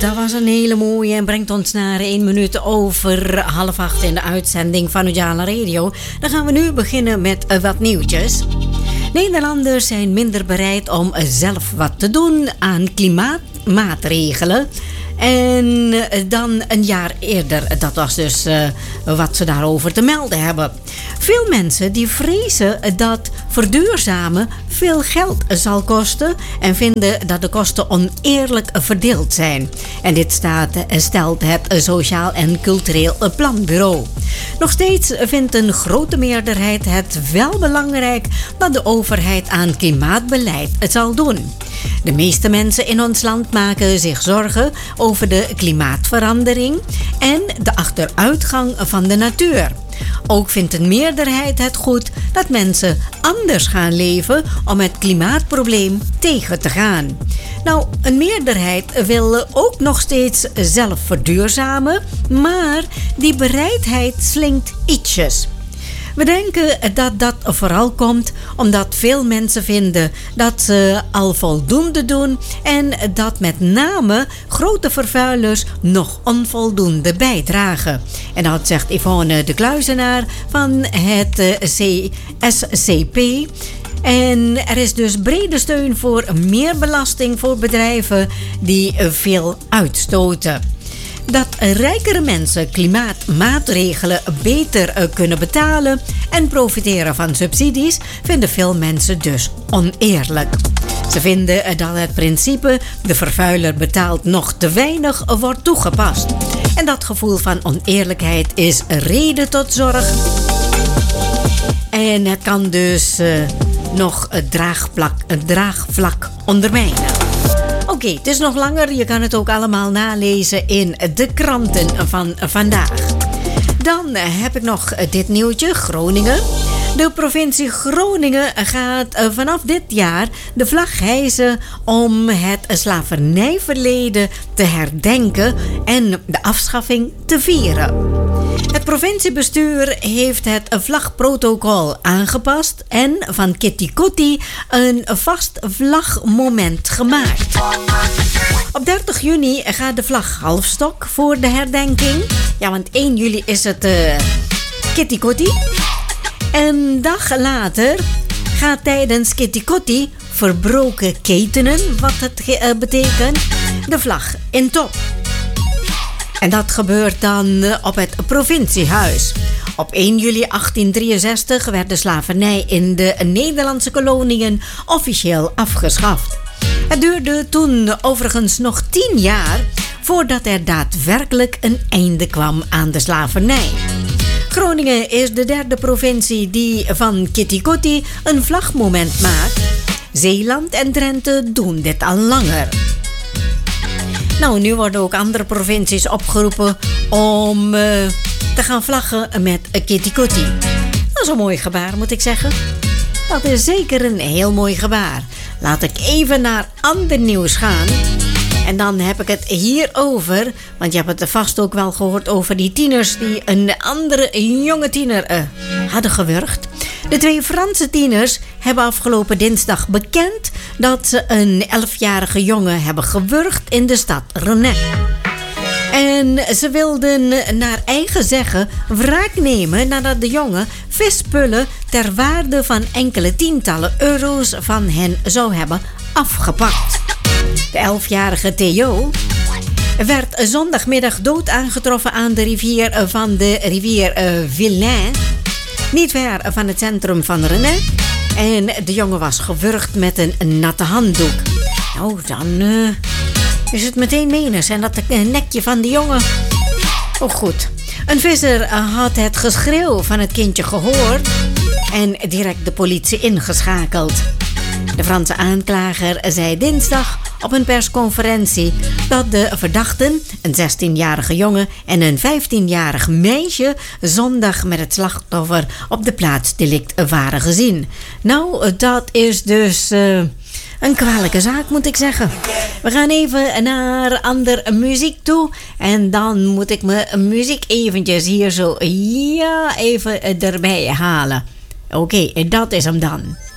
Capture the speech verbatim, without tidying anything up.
dat was een hele mooie en brengt ons naar één minuut over half acht in de uitzending van Ujala Radio. Dan gaan we nu beginnen met uh, wat nieuwtjes. Nederlanders zijn minder bereid om zelf wat te doen aan klimaatmaatregelen. En dan een jaar eerder, dat was dus uh, wat ze daarover te melden hebben. Veel mensen die vrezen dat verduurzamen veel geld zal kosten en vinden dat de kosten oneerlijk verdeeld zijn. En dit staat, stelt het Sociaal en Cultureel Planbureau. Nog steeds vindt een grote meerderheid het wel belangrijk dat de overheid aan klimaatbeleid het zal doen. De meeste mensen in ons land maken zich zorgen over de klimaatverandering en de achteruitgang van de natuur. Ook vindt een meerderheid het goed dat mensen anders gaan leven om het klimaatprobleem tegen te gaan. Nou, een meerderheid wil ook nog steeds zelf verduurzamen, maar die bereidheid slinkt ietsjes. We denken dat dat vooral komt omdat veel mensen vinden dat ze al voldoende doen en dat met name grote vervuilers nog onvoldoende bijdragen. En dat zegt Yvonne de Kluizenaar van het S C P. En er is dus brede steun voor meer belasting voor bedrijven die veel uitstoten. Dat rijkere mensen klimaatmaatregelen beter kunnen betalen en profiteren van subsidies vinden veel mensen dus oneerlijk. Ze vinden dat het principe de vervuiler betaalt nog te weinig wordt toegepast. En dat gevoel van oneerlijkheid is reden tot zorg. En het kan dus uh, nog het draagvlak, het draagvlak ondermijnen. Oké, okay, het is nog langer. Je kan het ook allemaal nalezen in de kranten van vandaag. Dan heb ik nog dit nieuwtje, Groningen. De provincie Groningen gaat vanaf dit jaar de vlag hijsen om het slavernijverleden te herdenken en de afschaffing te vieren. Het provinciebestuur heeft het vlagprotocol aangepast en van Kitty Kotti een vast vlagmoment gemaakt. Op dertig juni gaat de vlag halfstok voor de herdenking. Ja, want één juli is het uh, Kitty Kotti. Een dag later gaat tijdens Kitty Kotti verbroken ketenen, wat het uh, betekent, de vlag in top. En dat gebeurt dan op het provinciehuis. Op één juli achttien drieënzestig werd de slavernij in de Nederlandse koloniën officieel afgeschaft. Het duurde toen overigens nog tien jaar voordat er daadwerkelijk een einde kwam aan de slavernij. Groningen is de derde provincie die van Kitty Kotti een vlagmoment maakt. Zeeland en Drenthe doen dit al langer. Nou, nu worden ook andere provincies opgeroepen om uh, te gaan vlaggen met Kitty Kotti. Dat is een mooi gebaar, moet ik zeggen. Dat is zeker een heel mooi gebaar. Laat ik even naar ander nieuws gaan. En dan heb ik het hierover, want je hebt het vast ook wel gehoord over die tieners die een andere jonge tiener uh, hadden gewurgd. De twee Franse tieners hebben afgelopen dinsdag bekend dat ze een elfjarige jongen hebben gewurgd in de stad Rennes. En ze wilden naar eigen zeggen wraak nemen nadat de jongen visspullen ter waarde van enkele tientallen euro's van hen zou hebben afgepakt. De elfjarige Theo werd zondagmiddag dood aangetroffen aan de rivier van de rivier Vilaine, niet ver van het centrum van Rennes. En de jongen was gewurgd met een natte handdoek. Nou, dan uh, is het meteen menens. En dat nekje van die jongen. Oh, goed. Een visser had het geschreeuw van het kindje gehoord en direct de politie ingeschakeld. De Franse aanklager zei dinsdag op een persconferentie dat de verdachten, een zestienjarige jongen en een vijftienjarig meisje, zondag met het slachtoffer op de plaatsdelict waren gezien. Nou, dat is dus uh, een kwalijke zaak, moet ik zeggen. We gaan even naar ander muziek toe en dan moet ik mijn muziek eventjes hier zo ja, even erbij halen. Oké, okay, dat is hem dan.